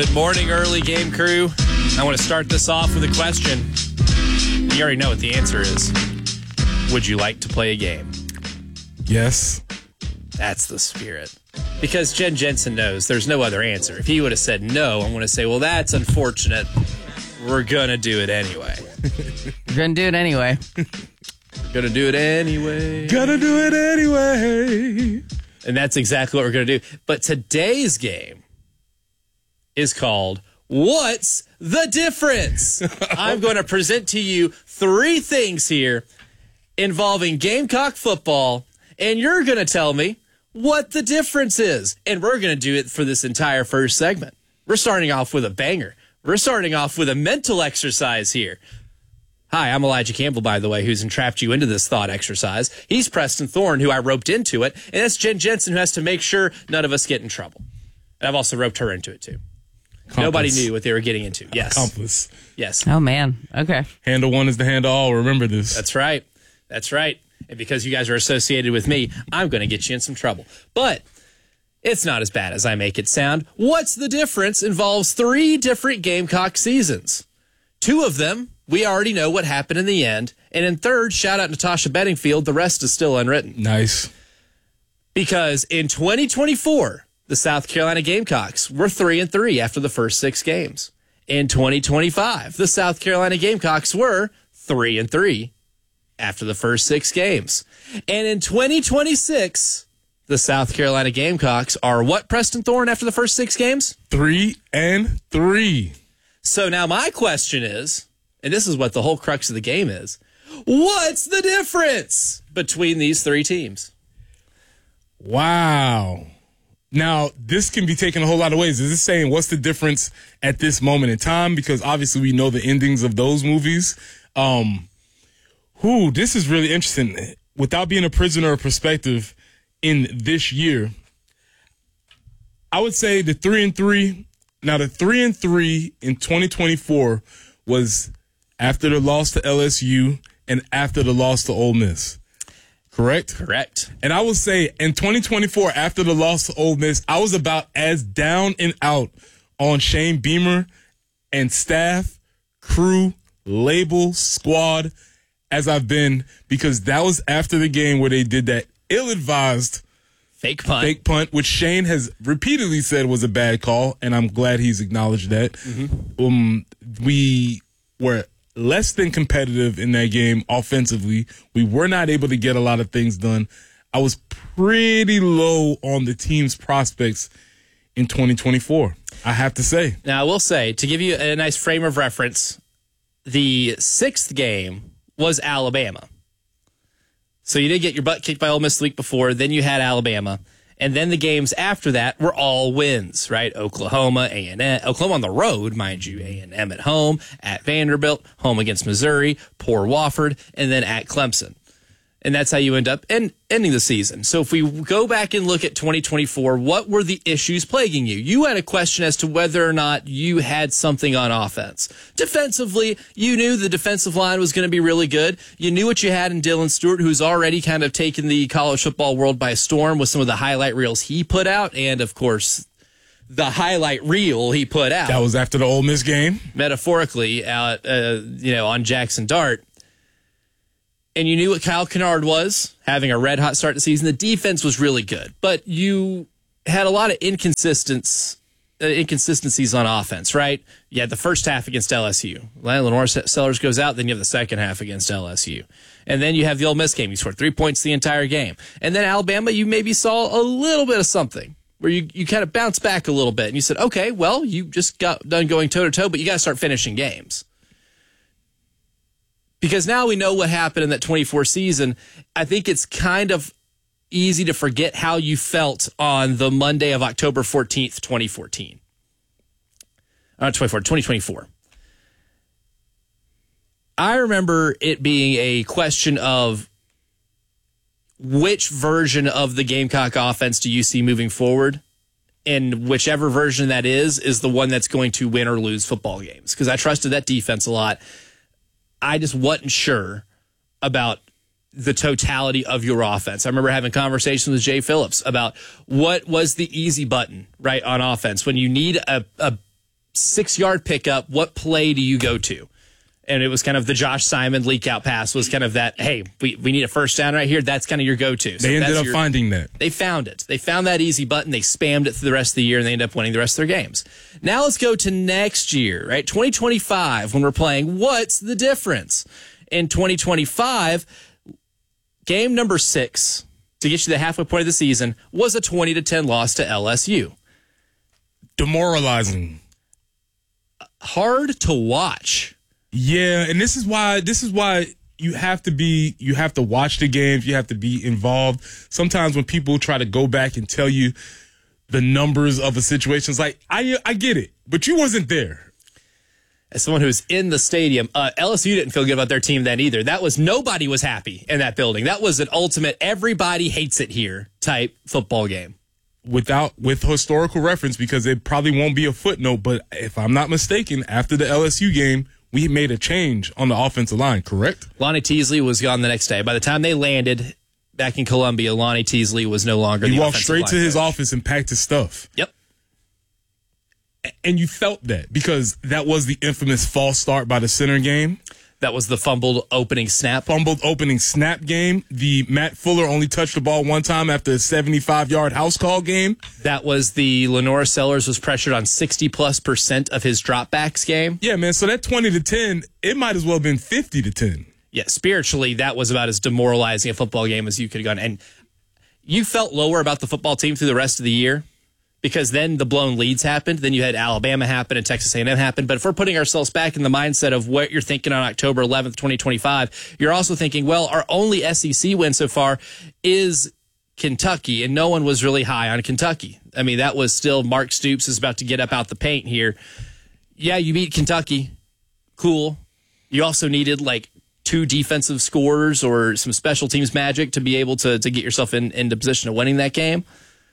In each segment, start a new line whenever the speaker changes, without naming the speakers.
Good morning, early game crew. I want to start this off with a question. You already know what the answer is. Would you like to play a game?
Yes.
That's the spirit. Because Jen Jensen knows there's no other answer. If he would have said no, I'm going to say, well, that's unfortunate. We're going to do it anyway.
We're going to do it anyway.
We're going to do it anyway.
Gotta do it anyway.
And that's exactly what we're going to do. But today's game is called What's the Difference? I'm going to present to you 3 things here involving Gamecock football, and you're going to tell me what the difference is. And we're going to do it for this entire first segment. We're starting off with a banger. We're starting off with a mental exercise here. Hi, I'm Elijah Campbell, by the way, who's entrapped you into this thought exercise. He's Preston Thorne, who I roped into it, and that's Jen Jensen, who has to make sure none of us get in trouble. And I've also roped her into it, too.
Compass.
Nobody knew what they were getting into. Yes.
Compass.
Yes.
Oh, man. Okay.
Handle one is the handle all. Remember this.
That's right. That's right. And because you guys are associated with me, I'm going to get you in some trouble. But it's not as bad as I make it sound. What's the difference involves 3 different Gamecock seasons. 2 of them, we already know what happened in the end. And in third, shout out Natasha Bedingfield, the rest is still unwritten.
Nice.
Because in 2024, the South Carolina Gamecocks were 3-3 after the first 6 games. In 2025, the South Carolina Gamecocks were 3-3 after the first 6 games. And in 2026, the South Carolina Gamecocks are what, Preston Thorne, after the first 6 games?
3-3.
So now my question is, and this is what the whole crux of the game is, what's the difference between these 3 teams?
Wow. Now, this can be taken a whole lot of ways. Is this saying what's the difference at this moment in time? Because obviously we know the endings of those movies. This is really interesting. Without being a prisoner of perspective in this year, I would say the 3-3. Now, the 3-3 in 2024 was after the loss to LSU and after the loss to Ole Miss. Correct?
Correct.
And I will say in 2024, after the loss to Ole Miss, I was about as down and out on Shane Beamer and staff, crew, label, squad as I've been, because that was after the game where they did that ill-advised
Fake punt,
which Shane has repeatedly said was a bad call, and I'm glad he's acknowledged that. Mm-hmm. We were less than competitive in that game offensively. We were not able to get a lot of things done. I was pretty low on the team's prospects in 2024, I have to say.
Now, I will say, to give you a nice frame of reference, the 6th game was Alabama. So you did get your butt kicked by Ole Miss the week before, then you had Alabama, and then the games after that were all wins, right? Oklahoma, A&M, Oklahoma on the road, mind you, A&M at home, at Vanderbilt, home against Missouri, poor Wofford, and then at Clemson. And that's how you end up ending the season. So if we go back and look at 2024, what were the issues plaguing you? You had a question as to whether or not you had something on offense. Defensively, you knew the defensive line was going to be really good. You knew what you had in Dylan Stewart, who's already kind of taken the college football world by storm with some of the highlight reels he put out. And, of course, the highlight reel he put out.
That was after the Ole Miss game.
Metaphorically, out, on Jackson Dart. And you knew what Kyle Kennard was, having a red-hot start to the season. The defense was really good, but you had a lot of inconsistencies on offense, right? You had the first half against LSU. Lenore Sellers goes out, then you have the second half against LSU. And then you have the Ole Miss game. You scored 3 points the entire game. And then Alabama, you maybe saw a little bit of something where you kind of bounced back a little bit. And you said, okay, well, you just got done going toe-to-toe, but you got to start finishing games. Because now we know what happened in that 24 season. I think it's kind of easy to forget how you felt on the Monday of October 14th, 2014. 2024. I remember it being a question of which version of the Gamecock offense do you see moving forward? And whichever version that is the one that's going to win or lose football games. Because I trusted that defense a lot. I just wasn't sure about the totality of your offense. I remember having conversations with Jay Phillips about what was the easy button, right, on offense when you need a 6-yard pickup, what play do you go to? And it was kind of the Josh Simon leak out pass was kind of that, hey, we need a first down right here. That's kind of your go-to. So
they ended up finding that.
They found it. They found that easy button. They spammed it through the rest of the year, and they ended up winning the rest of their games. Now let's go to next year, right? 2025, when we're playing, what's the difference? In 2025, game number 6, to get you the halfway point of the season, was a 20-10 loss to LSU.
Demoralizing.
Hard to watch.
Yeah, and this is why you have to watch the games, you have to be involved. Sometimes when people try to go back and tell you the numbers of a situation, it's like, I get it, but you wasn't there.
As someone who's in the stadium, LSU didn't feel good about their team then either. Nobody was happy in that building. That was an ultimate everybody hates it here type football game.
With historical reference, because it probably won't be a footnote, but if I'm not mistaken, after the LSU game, we made a change on the offensive line, correct?
Lonnie Teasley was gone the next day. By the time they landed back in Columbia, Lonnie Teasley was no longer the offensive line.
He walked straight to his office and packed his stuff.
Yep.
And you felt that because that was the infamous false start by the center game.
That was the fumbled opening snap
game. The Matt Fuller only touched the ball one time after a 75-yard house call game.
That was the Lenora Sellers was pressured on 60+% of his dropbacks game.
Yeah, man. So that 20-10, it might as well have been 50-10.
Yeah, spiritually, that was about as demoralizing a football game as you could have gone. And you felt lower about the football team through the rest of the year, because then the blown leads happened. Then you had Alabama happen and Texas A&M happen. But if we're putting ourselves back in the mindset of what you're thinking on October 11th, 2025, you're also thinking, well, our only SEC win so far is Kentucky, and no one was really high on Kentucky. I mean, that was still Mark Stoops is about to get up out the paint here. Yeah, you beat Kentucky. Cool. You also needed like 2 defensive scorers or some special teams magic to be able to get yourself into position of winning that game.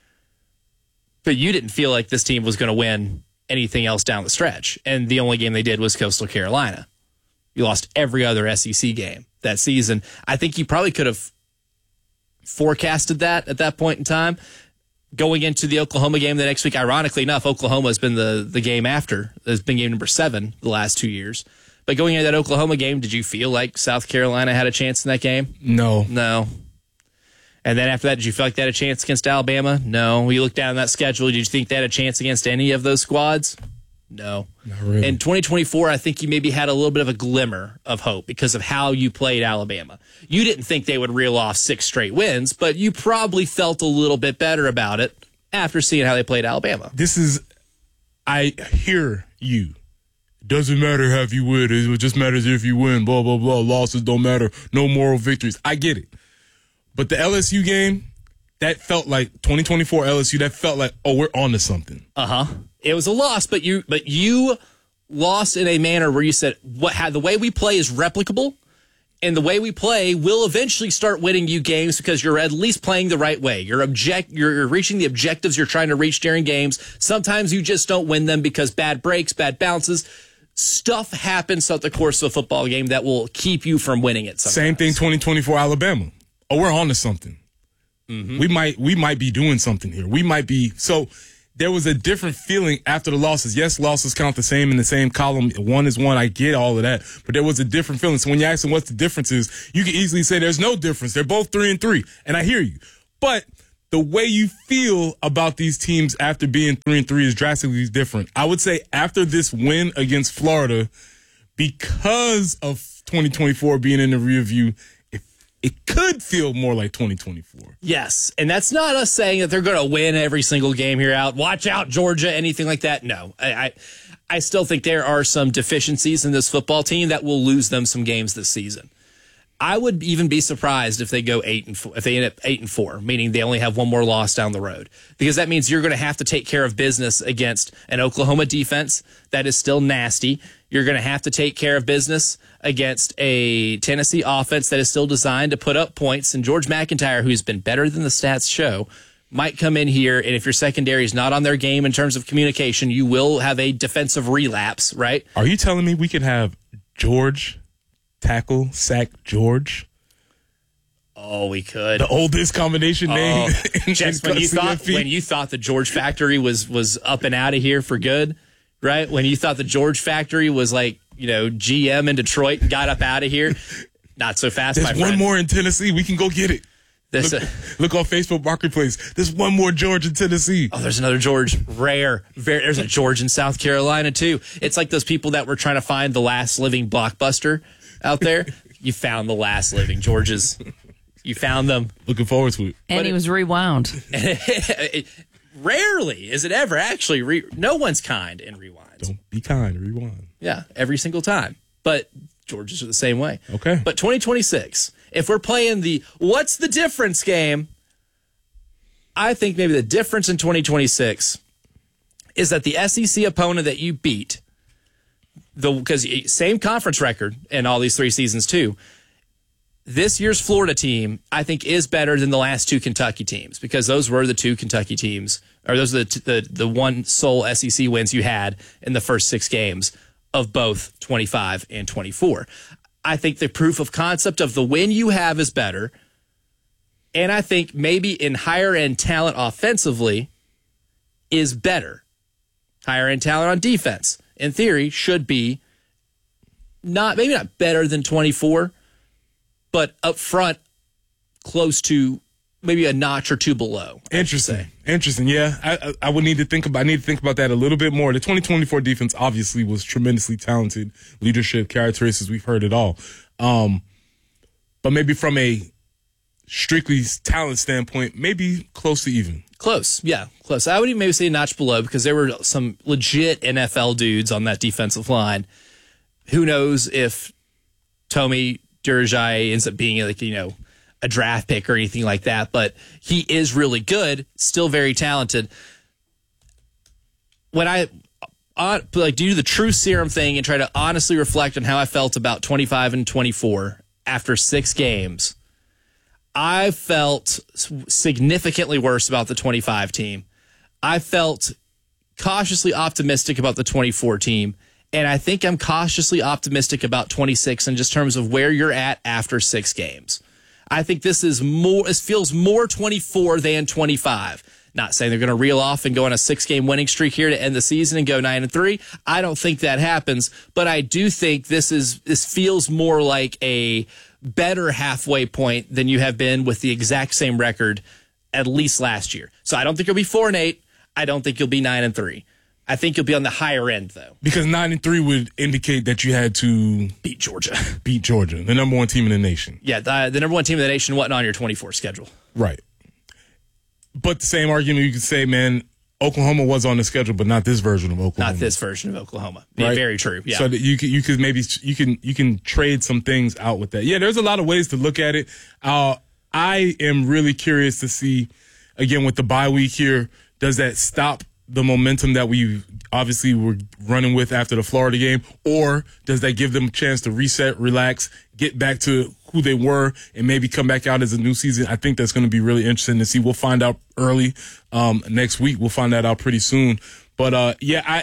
But you didn't feel like this team was going to win anything else down the stretch. And the only game they did was Coastal Carolina. You lost every other SEC game that season. I think you probably could have forecasted that at that point in time. Going into the Oklahoma game the next week, ironically enough, Oklahoma has been the game after. It's been game number 7 the last 2 years. But going into that Oklahoma game, did you feel like South Carolina had a chance in that game? No. And then after that, did you feel like they had a chance against Alabama? No. You look down that schedule, did you think they had a chance against any of those squads? No.
Not really.
In 2024, I think you maybe had a little bit of a glimmer of hope because of how you played Alabama. You didn't think they would reel off 6 straight wins, but you probably felt a little bit better about it after seeing how they played Alabama.
I hear you. Doesn't matter how you win. It just matters if you win, blah, blah, blah. Losses don't matter. No moral victories. I get it. But the LSU game, that felt like 2024 LSU, that felt like, oh, we're on to something.
It was a loss, but you lost in a manner where you said, the way we play is replicable, and the way we play will eventually start winning you games because you're at least playing the right way. You're reaching the objectives you're trying to reach during games. Sometimes you just don't win them because bad breaks, bad bounces. Stuff happens throughout the course of a football game that will keep you from winning it sometimes.
Same thing 2024 Alabama. Oh, we're on to something. Mm-hmm. We might be doing something here. We might be. So there was a different feeling after the losses. Yes, losses count the same in the same column. 1 is 1. I get all of that. But there was a different feeling. So when you ask them what's the difference is, you can easily say there's no difference. They're both 3-3. And I hear you. But the way you feel about these teams after being 3-3 is drastically different. I would say after this win against Florida, because of 2024 being in the rear view, it could feel more like 2024.
Yes, and that's not us saying that they're going to win every single game here out. Watch out, Georgia, anything like that. No, I still think there are some deficiencies in this football team that will lose them some games this season. I would even be surprised if they go 8-4, if they end up 8-4, meaning they only have one more loss down the road, because that means you're going to have to take care of business against an Oklahoma defense that is still nasty. You're going to have to take care of business against a Tennessee offense that is still designed to put up points. And George McIntyre, who's been better than the stats show, might come in here. And if your secondary is not on their game in terms of communication, you will have a defensive relapse, right?
Are you telling me we could have George tackle sack George?
Oh, we could.
The oldest combination name.
Just when you thought the George factory was up and out of here for good, right? When you thought the George factory was like, GM in Detroit and got up out of here. Not so fast, my
There's
friend.
one more in Tennessee. We can go get it. Look on Facebook Marketplace. There's one more George in Tennessee.
Oh, there's another George. Rare. There's a George in South Carolina, too. It's like those people that were trying to find the last living Blockbuster out there. You found the last living Georges. You found them.
Looking forward to it.
And he was rewound.
Rarely is it ever actually. No one's kind in rewinds.
Don't be kind. Rewind.
Yeah, every single time. But Georges are the same way.
Okay.
But 2026, if we're playing the what's the difference game, I think maybe the difference in 2026 is that the SEC opponent that you beat, because same conference record in all these 3 seasons too, this year's Florida team, I think, is better than the last 2 Kentucky teams, because those were the 2 Kentucky teams, or those are the one sole SEC wins you had in the first 6 games of both 25 and 24. I think the proof of concept of the win you have is better. And I think maybe in higher end talent offensively is better. Higher end talent on defense, in theory, should be maybe not better than 24, but up front close to maybe a notch or 2 below.
Interesting. Yeah, I would need to think about. I need to think about that a little bit more. The 2024 defense obviously was tremendously talented. Leadership, characteristics, we've heard it all. But maybe from a strictly talent standpoint, maybe close to even.
Close, yeah, close. I would even maybe say a notch below, because there were some legit NFL dudes on that defensive line. Who knows if Tommy Durajai ends up being a draft pick or anything like that, but he is really good, still very talented. When I do the true serum thing and try to honestly reflect on how I felt about 25 and 24 after 6 games, I felt significantly worse about the 25 team. I felt cautiously optimistic about the 24 team, and I think I'm cautiously optimistic about 26 in just terms of where you're at after 6 games. I think this is more. It feels more 24 than 25. Not saying they're going to reel off and go on a 6-game winning streak here to end the season and go 9-3. I don't think that happens, but I do think this feels more like a better halfway point than you have been with the exact same record at least last year. So I don't think you'll be 4-8. I don't think you'll be 9-3. I think you'll be on the higher end, though.
Because 9-3 would indicate that you had to
beat Georgia,
the number 1 team in the nation.
Yeah, the number 1 team in the nation wasn't on your 24 schedule.
Right. But the same argument you could say, man, Oklahoma was on the schedule, but not this version of Oklahoma.
Not this version of Oklahoma.
Right?
Very true. Yeah.
So that you could maybe you can trade some things out with that. Yeah, there's a lot of ways to look at it. I am really curious to see, again, with the bye week here, does that stop the momentum that we obviously were running with after the Florida game, or does that give them a chance to reset, relax, get back to who they were, and maybe come back out as a new season? I think that's going to be really interesting to see. We'll find out early next week. We'll find that out pretty soon. But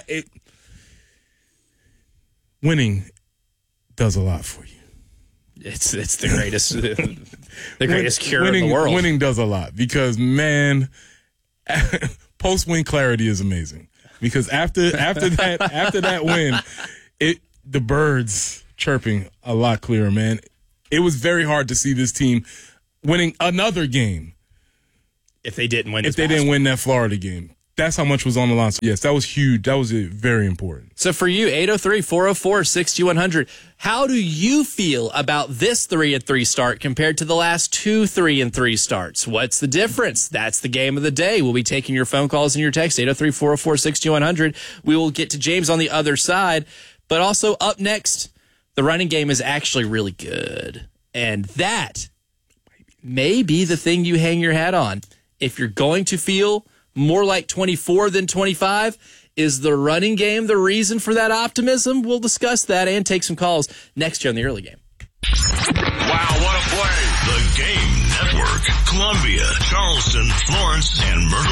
winning does a lot for you.
It's the greatest the greatest cure in the world.
Winning does a lot because, man, post-win clarity is amazing. Because after that win, the birds chirping a lot clearer, man. It was very hard to see this team winning another game
if they didn't win.
If they didn't win that Florida game. That's how much was on the line. So yes, that was huge. That was very important.
So for you, 803-404-6100, how do you feel about this 3-3 start compared to the last 2 3-3 starts? What's the difference? That's the game of the day. We'll be taking your phone calls and your text, 803-404-6100. We will get to James on the other side. But also up next, the running game is actually really good. And that may be the thing you hang your hat on. If you're going to feel more like 24 than 25, is the running game the reason for that optimism? We'll discuss that and take some calls next year on the early game.
Wow, what a play. The Game Network. Columbia, Charleston, Florence, and Myrtle